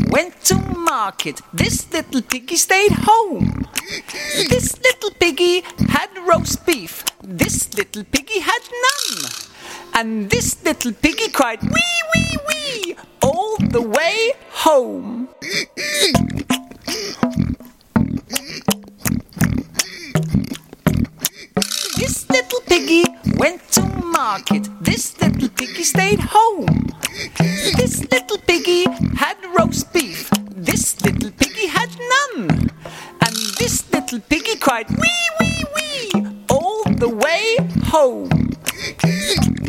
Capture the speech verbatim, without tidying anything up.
went to market. This little piggy stayed home. This little piggy had roast beef. This little piggy had none. And this little piggy cried, wee, wee, wee, all the way home. This little piggy went to market. This little piggy stayed home.